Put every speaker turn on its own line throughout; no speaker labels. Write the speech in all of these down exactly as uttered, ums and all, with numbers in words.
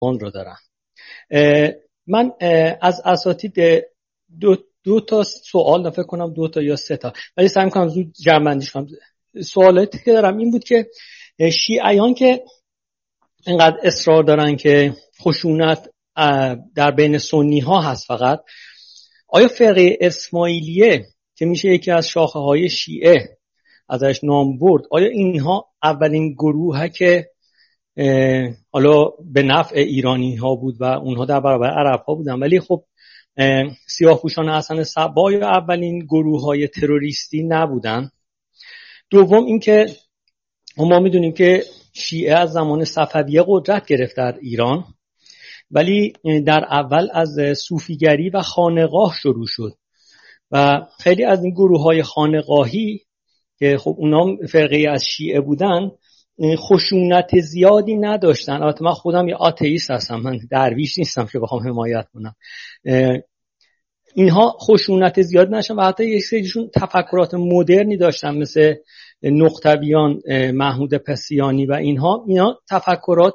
رو دارن. من از اساتید دو, دو تا سوال فکر کنم دو تا یا سه تا ولی سعی می‌کنم زود جمع‌بندیش کنم. سوالاتی که دارم این بود که شیعیان که اینقدر اصرار دارن که خشونت در بین سنی ها هست فقط، آیا فرقه اسماعیلیه که میشه یکی از شاخه های شیعه ازش نام برد، آیا اینها اولین گروهه که حالا به نفع ایرانی ها بود و اونها در برابر عرب ها بودن، ولی خب سیاه‌پوشان حسن صبا یا اولین گروه های تروریستی نبودن؟ دوم اینکه ما میدونیم که شیعه از زمان صفویه قدرت گرفت در ایران، ولی در اول از صوفیگری و خانقاه شروع شد و خیلی از این گروه های خانقاهی که خب اونا فرقه از شیعه بودن خشونت زیادی نداشتن. البته من خودم یه آتئیست هستم، من درویش نیستم که بخوام حمایت کنم. اینها خشونت زیاد نشدن و حتی یک سریشون تفکرات مدرنی داشتن مثل نقطبیان، محمود پسیانی و اینها. اینا تفکرات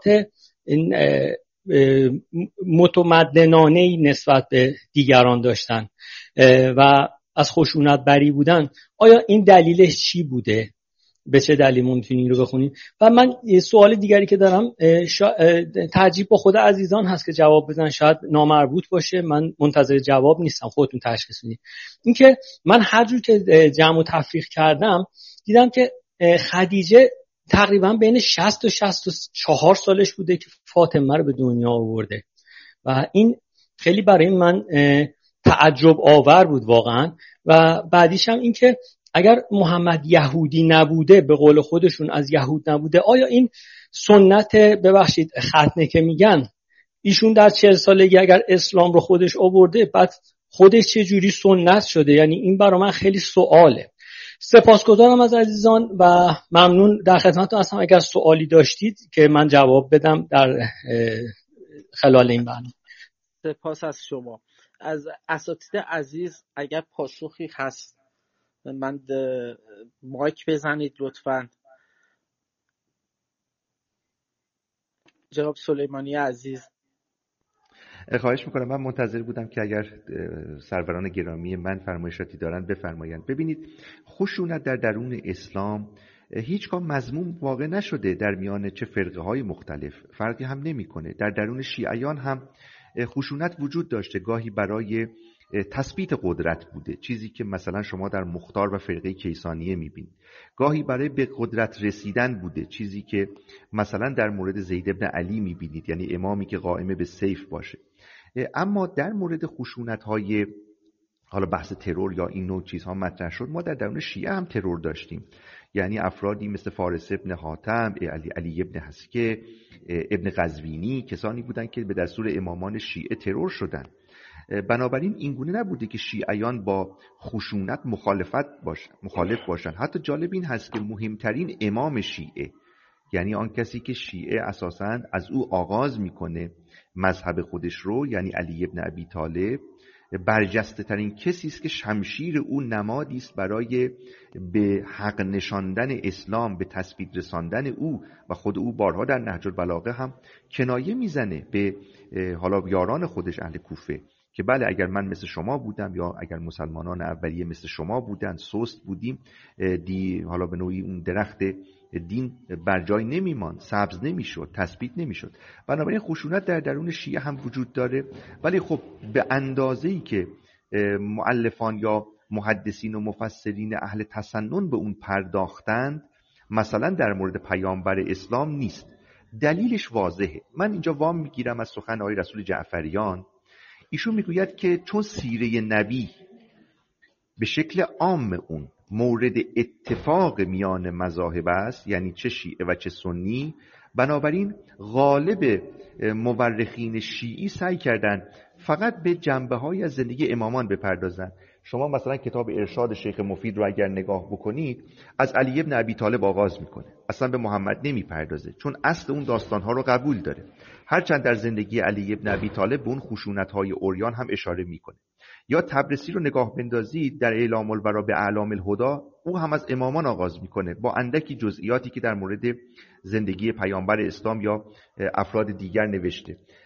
متمدنانه‌ای نسبت به دیگران داشتن و از خشونت بری بودن. آیا این دلیلش چی بوده؟ به چه دلیل ممکنه این رو بخونیم؟ و من یه سوال دیگری که دارم تعجیب با خود عزیزان هست که جواب بدن، شاید نامربوط باشه، من منتظر جواب نیستم، خودتون تشخیص بدید. این که من هر جور که جمع و تفریق کردم دیدم که خدیجه تقریبا بین شصت و شصت و چهار سالش بوده که فاطمه رو به دنیا آورده و این خیلی برای من تعجب آور بود واقعا. و بعدیش هم این که اگر محمد یهودی نبوده، به قول خودشون از یهود نبوده، آیا این سنت ببخشید ختنه که میگن ایشون در چهل سالگی اگر اسلام رو خودش آورده بعد خودش چه جوری سنت شده؟ یعنی این برای من خیلی سواله. سپاسگزارم از عزیزان و ممنون در خدمتتون هستم اگر سوالی داشتید که من جواب بدم در خلال این برنامه.
سپاس از شما. از اساتید عزیز اگر پاسخی هست من مایک بزنید لطفاً. جناب سلیمانی عزیز.
خواهش میکنم، من منتظر بودم که اگر سروران گرامی من فرمایشاتی دارن بفرمایند. ببینید، خشونت در درون اسلام هیچگاه مذموم واقع نشده در میان چه فرقه های مختلف، فرقی هم نمیکنه. در درون شیعیان هم خشونت وجود داشته، گاهی برای تثبیت قدرت بوده، چیزی که مثلا شما در مختار و فرقه کیسانیه میبینید. گاهی برای به قدرت رسیدن بوده، چیزی که مثلا در مورد زید ابن علی میبینید، یعنی امامی که قائم به سیف باشه. اما در مورد خشونت‌های حالا بحث ترور یا این نوع چیزها مطرح شد، ما در درون شیعه هم ترور داشتیم، یعنی افرادی مثل فارس ابن حاتم، علی, علی ابن حسکه، ابن قزوینی، کسانی بودند که به دستور امامان شیعه ترور شدند. بنابراین اینگونه نبوده که شیعیان با خشونت مخالفت باشن، مخالف باشن. حتی جالب این هست که مهمترین امام شیعه، یعنی آن کسی که شیعه اساساً از او آغاز میکنه مذهب خودش رو، یعنی علی ابن ابی طالب، برجسته ترین کسی است که شمشیر او نمادی است برای به حق نشاندن اسلام، به تثبیت رساندن او، و خود او بارها در نهج البلاغه هم کنایه میزنه به حالا یاران خودش اهل کوفه که بله اگر من مثل شما بودم یا اگر مسلمانان اولیه مثل شما بودن سست بودیم، دی حالا به نوعی اون درخت دین بر جای نمیمان، سبز نمیشد، تثبیت نمیشد. بنابراین خشونت در درون شیعه هم وجود داره، ولی خب به اندازه‌ای که مؤلفان یا محدثین و مفسرین اهل تسنن به اون پرداختند مثلا در مورد پیامبر اسلام نیست. دلیلش واضحه. من اینجا وام میگیرم از سخن آقای رسول جعفریان. ایشون میگوید که چون سیره نبی به شکل عام اون مورد اتفاق میان مذاهب است، یعنی چه شیعه و چه سنی، بنابراین غالب مورخین شیعی سعی کردند فقط به جنبه‌های از زندگی امامان بپردازند، شما مثلا کتاب ارشاد شیخ مفید رو اگر نگاه بکنید از علی ابن ابی طالب آغاز میکنه، اصلا به محمد نمیپردازه چون اصل اون داستانها رو قبول داره، هرچند در زندگی علی ابن ابی طالب به اون خشونت‌های عریان هم اشاره میکنه. یا تبرسی رو نگاه بندازید در اعلام البرا به اعلام الهدی، او هم از امامان آغاز میکنه با اندکی جزئیاتی که در مورد زندگی پیامبر اسلام یا افراد دیگر نوشته.